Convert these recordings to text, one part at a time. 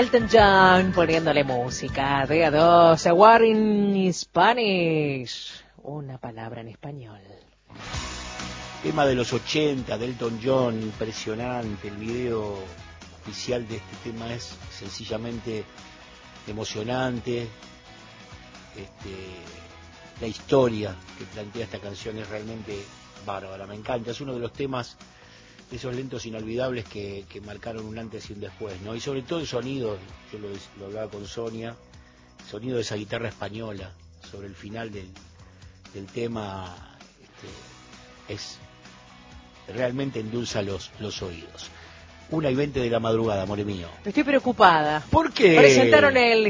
Elton John poniéndole música. De a dos. A word in Spanish. Una palabra en español. Tema de los 80, de Elton John, impresionante. El video oficial de este tema es sencillamente emocionante. La historia que plantea esta canción es realmente bárbara, me encanta. Es uno de los temas de esos lentos inolvidables que marcaron un antes y un después, ¿no? Y sobre todo el sonido, yo lo hablaba con Sonia, el sonido de esa guitarra española sobre el final del tema es realmente endulza los oídos. 1:20 de la madrugada, amor mío. Estoy preocupada. ¿Por qué? Presentaron el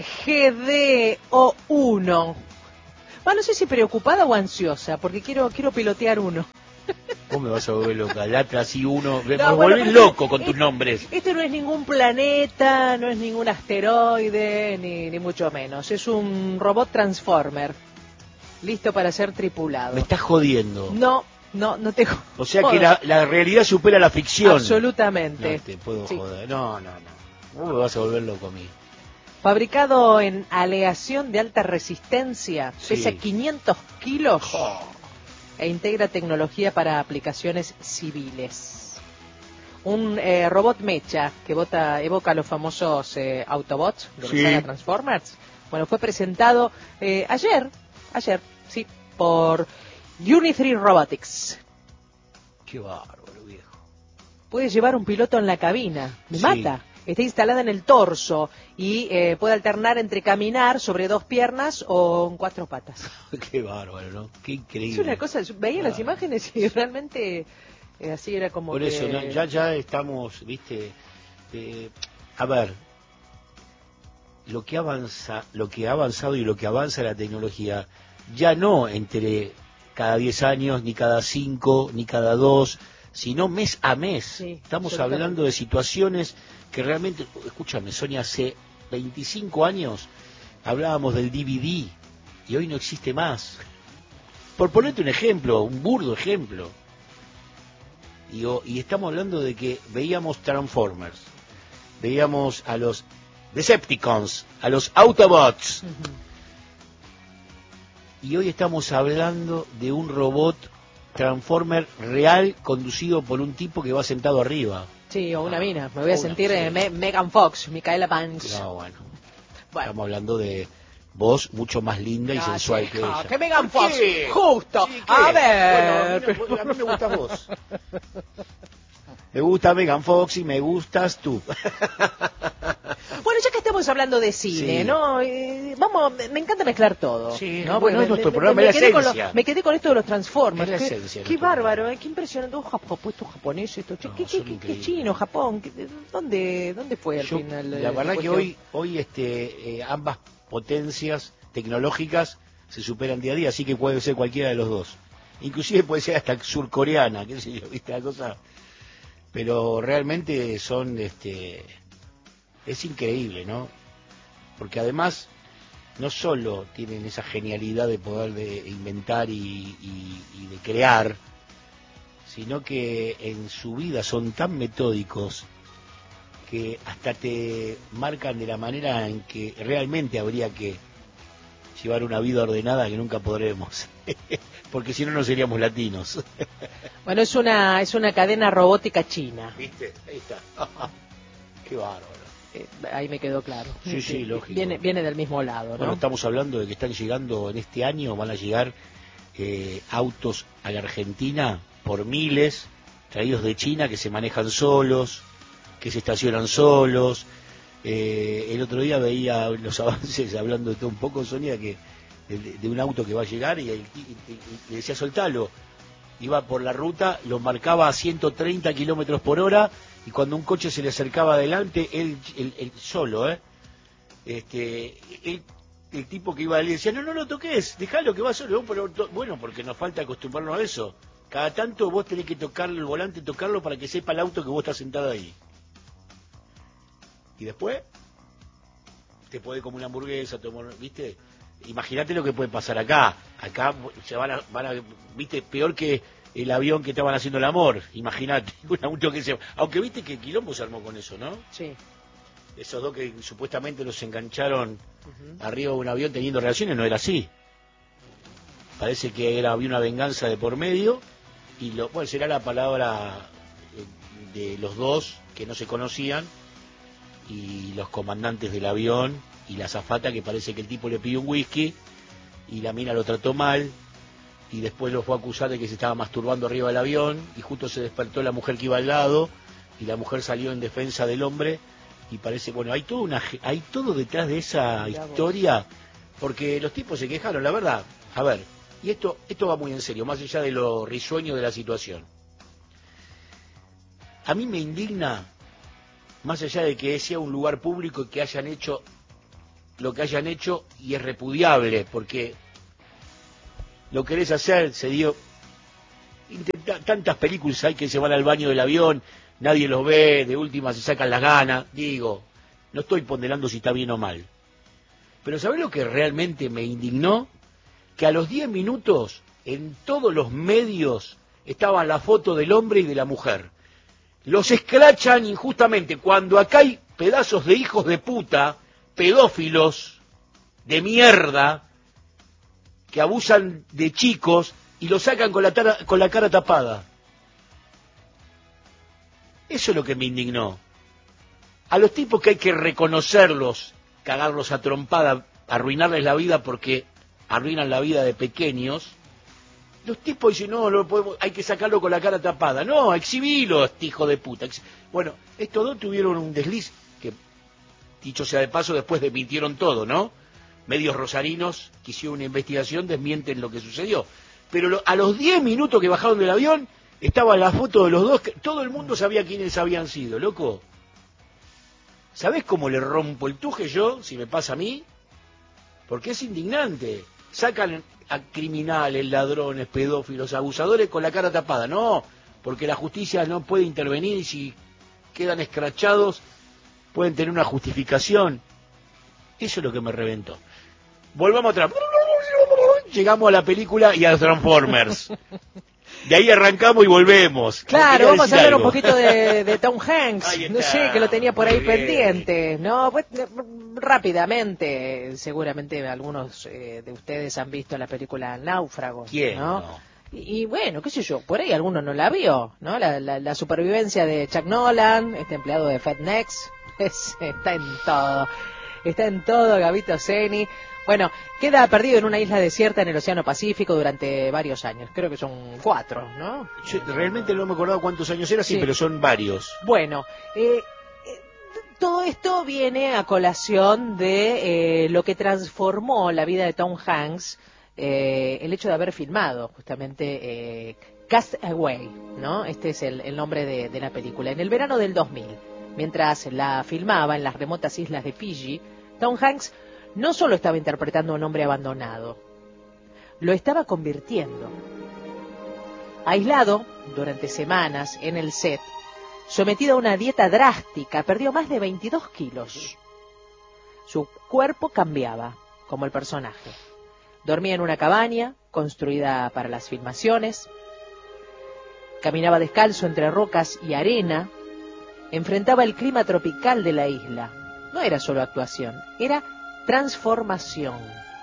GDO1. Bueno, no sé si preocupada o ansiosa, porque quiero pilotear uno. Vos me vas a volver loca, latra así uno, me No, volvés loco con tus nombres. Este no es ningún planeta, no es ningún asteroide, ni mucho menos. Es un robot transformer, listo para ser tripulado. Me estás jodiendo. No te jodo. O sea que la realidad supera la ficción. Absolutamente. No te puedo Sí. joder, no. Vos me vas a volver loco a mí. Fabricado en aleación de alta resistencia, Sí. pesa 500 kilos e integra tecnología para aplicaciones civiles. Un robot mecha que evoca los famosos Autobots de la saga Transformers. Bueno, fue presentado ayer, sí, por Unity Robotics. Qué bárbaro, viejo. Puede llevar un piloto en la cabina. Me Sí. mata. Está instalada en el torso y puede alternar entre caminar sobre dos piernas o en cuatro patas. Qué bárbaro, ¿no? Qué increíble. Es una cosa, yo veía las imágenes y realmente así era como por que... eso, ¿no? ya estamos, viste, a ver, lo que ha avanzado y lo que avanza la tecnología, ya no entre cada 10 años, ni cada 5, ni cada 2, sino mes a mes. Sí, Estamos hablando de situaciones que realmente, escúchame, Sonia, hace 25 años hablábamos del DVD y hoy no existe más. Por ponerte un ejemplo, un burdo ejemplo. Y estamos hablando de que veíamos Transformers, veíamos a los Decepticons, a los Autobots. Y hoy estamos hablando de un robot Transformer real conducido por un tipo que va sentado arriba. Sí, o una mina. Me voy a sentir sí. Megan Fox, Micaela Punch. No, bueno. Estamos hablando de vos mucho más linda y sensual que ella. Que Megan ¿Por Fox, qué? justo. Sí, ¿qué? A ver. Bueno, a mí me gustas vos. Me gusta Megan Fox y me gustas tú. Bueno, ya que estamos hablando de cine, Sí. ¿no? Me encanta mezclar todo. Sí, ¿no? bueno, Porque es nuestro programa, es la quedé esencia. me quedé con esto de los Transformers. Es la esencia de Qué nuestro bárbaro, programa. qué impresionante. Puesto japonés esto. No, ¿Qué son increíbles. chino, Japón? ¿Dónde fue al final? La verdad que hoy ambas potencias tecnológicas se superan día a día, así que puede ser cualquiera de los dos. Inclusive puede ser hasta surcoreana, qué sé yo, viste la cosa. Pero realmente es increíble, ¿no? Porque además no solo tienen esa genialidad de poder de inventar y de crear, sino que en su vida son tan metódicos que hasta te marcan de la manera en que realmente habría que llevar una vida ordenada que nunca podremos, porque si no, no seríamos latinos. Bueno, es una cadena robótica china. ¿Viste? Ahí está. Qué bárbaro. Ahí me quedó claro. Sí, lógico. Viene del mismo lado, ¿no? Bueno, estamos hablando de que están llegando en este año, van a llegar autos a la Argentina por miles, traídos de China, que se manejan solos, que se estacionan solos. El otro día veía los avances, hablando de todo un poco, Sonia, que de un auto que va a llegar y le decía soltalo. Iba por la ruta, lo marcaba a 130 kilómetros por hora y cuando un coche se le acercaba adelante, él solo, el tipo que iba le decía, no lo toques, déjalo que va solo. Pero, bueno, porque nos falta acostumbrarnos a eso. Cada tanto vos tenés que tocar el volante, tocarlo para que sepa el auto que vos estás sentado ahí. Y después te podés comer una hamburguesa, tomar, ¿viste? Imagínate lo que puede pasar acá. Acá se van a, ¿viste? Peor que el avión que estaban haciendo el amor. Imagínate, un auto que se... Aunque viste que quilombo se armó con eso, ¿no? Sí. esos dos que supuestamente los engancharon arriba de un avión teniendo relaciones, no era así. Parece que había una venganza de por medio, y bueno, será la palabra de los dos que no se conocían, y los comandantes del avión, y la azafata, que parece que el tipo le pidió un whisky, y la mina lo trató mal, y después lo fue a acusar de que se estaba masturbando arriba del avión, y justo se despertó la mujer que iba al lado, y la mujer salió en defensa del hombre, y parece, bueno, hay todo detrás de esa historia, porque los tipos se quejaron, la verdad. A ver, y esto va muy en serio, más allá de lo risueño de la situación. A mí me indigna, más allá de que sea un lugar público y que hayan hecho lo que hayan hecho, y es repudiable, porque lo querés hacer, se dio... Tantas películas hay que se van al baño del avión, nadie los ve, de última se sacan las ganas, digo, no estoy ponderando si está bien o mal. Pero ¿sabés lo que realmente me indignó? Que a los 10 minutos, en todos los medios, estaban la foto del hombre y de la mujer. Los escrachan injustamente, cuando acá hay pedazos de hijos de puta, pedófilos, de mierda, que abusan de chicos y los sacan con la cara tapada. Eso es lo que me indignó. A los tipos que hay que reconocerlos, cagarlos a trompada, arruinarles la vida porque arruinan la vida de pequeños, los tipos dicen, no, hay que sacarlo con la cara tapada. No, exhibilo, este hijo de puta. Bueno, estos dos tuvieron un desliz que, dicho sea de paso, después desmintieron todo, ¿no? Medios rosarinos que hicieron una investigación desmienten lo que sucedió. Pero a los 10 minutos que bajaron del avión, estaba la foto de los dos, que todo el mundo sabía quiénes habían sido, loco. ¿Sabés cómo le rompo el tuje yo, si me pasa a mí? Porque es indignante. Sacan a criminales, ladrones, pedófilos, abusadores con la cara tapada. No, porque la justicia no puede intervenir, y si quedan escrachados pueden tener una justificación. Eso es lo que me reventó. Volvamos atrás. Llegamos a la película y a los Transformers. De ahí arrancamos y volvemos. Claro, vamos a hablar un poquito de Tom Hanks. No sé, que lo tenía por ahí pendiente. No, pues, rápidamente, seguramente algunos de ustedes han visto la película Náufragos. ¿Quién? ¿No? No. Y bueno, qué sé yo, por ahí alguno no la vio, ¿no? La supervivencia de Chuck Nolan, este empleado de FedEx, está en todo. Está en todo, Gabito Ceni. Bueno, queda perdido en una isla desierta en el Océano Pacífico durante varios años. Creo que son 4, ¿no? Yo realmente no me acordaba cuántos años era, sí, pero son varios. Bueno, todo esto viene a colación de lo que transformó la vida de Tom Hanks, el hecho de haber filmado justamente Cast Away, ¿no? Este es el nombre de la película. En el verano del 2000, mientras la filmaba en las remotas islas de Fiji, Tom Hanks no solo estaba interpretando a un hombre abandonado, lo estaba convirtiendo. Aislado durante semanas en el set, sometido a una dieta drástica, perdió más de 22 kilos. Su cuerpo cambiaba, como el personaje. Dormía en una cabaña construida para las filmaciones, caminaba descalzo entre rocas y arena, enfrentaba el clima tropical de la isla. No era solo actuación, era transformación.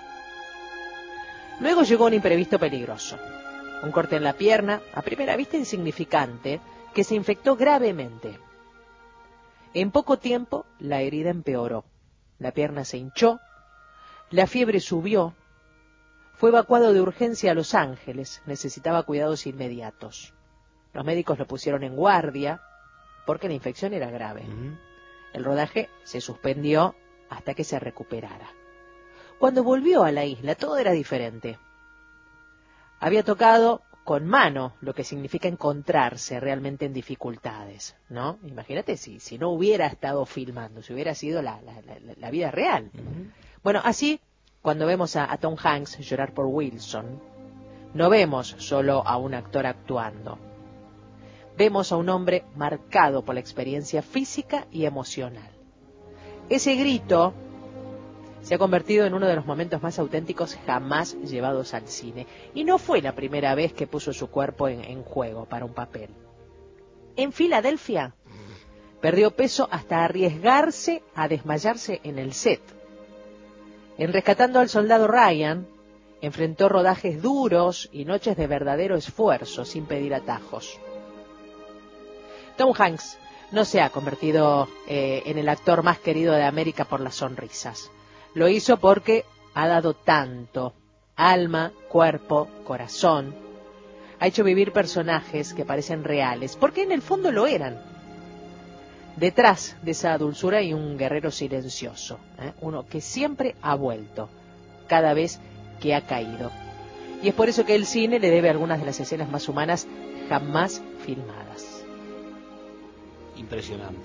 Luego llegó un imprevisto peligroso. Un corte en la pierna, a primera vista insignificante, que se infectó gravemente. En poco tiempo, la herida empeoró. La pierna se hinchó, la fiebre subió. Fue evacuado de urgencia a Los Ángeles. Necesitaba cuidados inmediatos. Los médicos lo pusieron en guardia porque la infección era grave. El rodaje se suspendió hasta que se recuperara. Cuando volvió a la isla, todo era diferente. Había tocado con mano lo que significa encontrarse realmente en dificultades, ¿no? Imagínate si no hubiera estado filmando, si hubiera sido la vida real. Bueno, así, cuando vemos a Tom Hanks llorar por Wilson, no vemos solo a un actor actuando. Vemos a un hombre marcado por la experiencia física y emocional. Ese grito se ha convertido en uno de los momentos más auténticos jamás llevados al cine. Y no fue la primera vez que puso su cuerpo en juego para un papel. En Filadelfia, Perdió peso hasta arriesgarse a desmayarse en el set. En Rescatando al Soldado Ryan, enfrentó rodajes duros y noches de verdadero esfuerzo sin pedir atajos. Tom Hanks no se ha convertido en el actor más querido de América por las sonrisas. Lo hizo porque ha dado tanto: alma, cuerpo, corazón. Ha hecho vivir personajes que parecen reales, porque en el fondo lo eran. Detrás de esa dulzura hay un guerrero silencioso, uno que siempre ha vuelto, cada vez que ha caído. Y es por eso que el cine le debe algunas de las escenas más humanas jamás filmadas. Impresionante,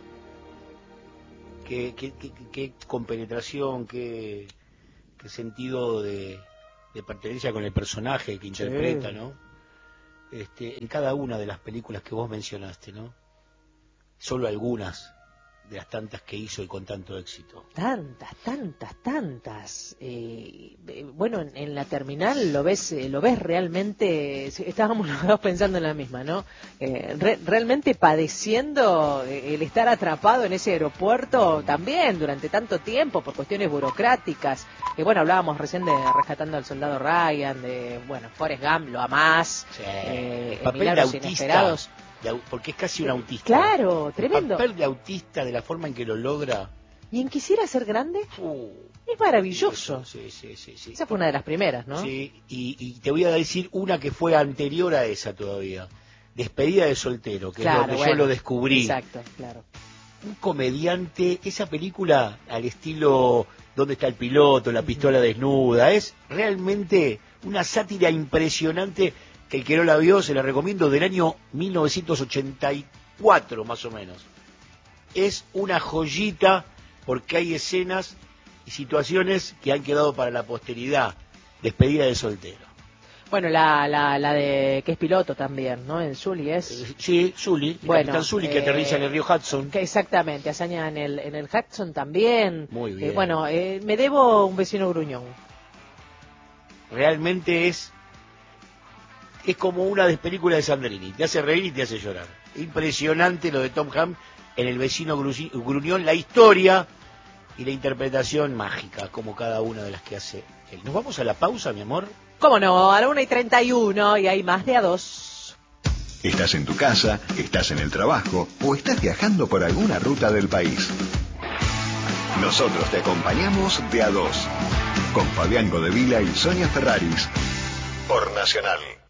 ¿no? Qué compenetración, qué sentido de pertenencia con el personaje que interpreta, sí, ¿no? En cada una de las películas que vos mencionaste, ¿no? Solo algunas de las tantas que hizo y con tanto éxito. Tantas. Bueno, en La Terminal lo ves realmente. Estábamos los dos pensando en la misma, ¿no? Realmente padeciendo el estar atrapado en ese aeropuerto también durante tanto tiempo por cuestiones burocráticas. Bueno, hablábamos recién de Rescatando al Soldado Ryan, de Forrest Gump, lo amás, sí, el papel Milagros de autista. Inesperados. Porque es casi un autista. Claro, tremendo. El papel de autista, de la forma en que lo logra. ¿Y en Quisiera ser grande? Es maravilloso. Sí. Esa fue una de las primeras, ¿no? Sí, y te voy a decir una que fue anterior a esa todavía. Despedida de soltero, que es donde yo lo descubrí. Exacto, claro. Un comediante, esa película al estilo ¿Dónde está el piloto?, La pistola desnuda, es realmente una sátira impresionante. Que el que no la vio, se la recomiendo, del año 1984 más o menos. Es una joyita porque hay escenas y situaciones que han quedado para la posteridad. Despedida de soltero. Bueno, la de que es piloto también, ¿no? En Sully es. Sí, Sully, el capitán Sully que aterriza en el río Hudson. Que exactamente, hazaña en el Hudson también. Muy bien. Me debo Un vecino gruñón. Realmente es como una película de Sandrini, te hace reír y te hace llorar. Impresionante lo de Tom Hanks en El vecino gruñón, la historia y la interpretación mágica, como cada una de las que hace él. ¿Nos vamos a la pausa, mi amor? ¿Cómo no? A la 1:31 y hay más de a 2. ¿Estás en tu casa, estás en el trabajo o estás viajando por alguna ruta del país? Nosotros te acompañamos de a 2, con Fabián Godevila y Sonia Ferraris, por Nacional.